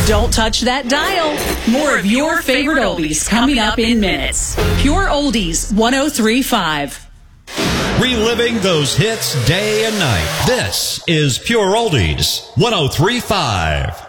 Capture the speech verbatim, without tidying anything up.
Don't touch that dial. More of your favorite oldies coming up in minutes. Pure Oldies one oh three point five. Reliving those hits day and night. This is Pure Oldies one oh three point five.